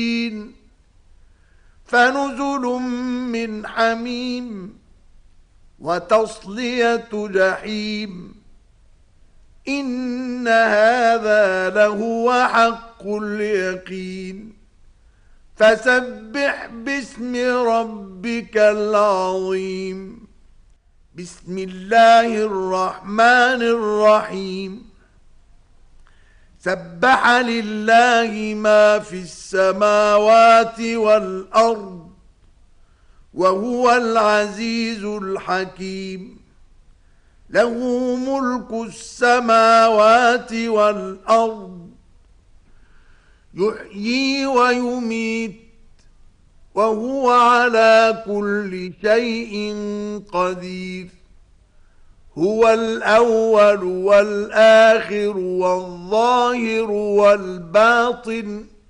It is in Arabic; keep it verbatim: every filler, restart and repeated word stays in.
فنزل من حميم وتصلية جحيم إن هذا لهو حق اليقين فسبح باسم ربك العظيم بسم الله الرحمن الرحيم سبح لله ما في السماوات والأرض وهو العزيز الحكيم له ملك السماوات والأرض يحيي ويميت وهو على كل شيء قدير هو الأول والآخر والظاهر والباطن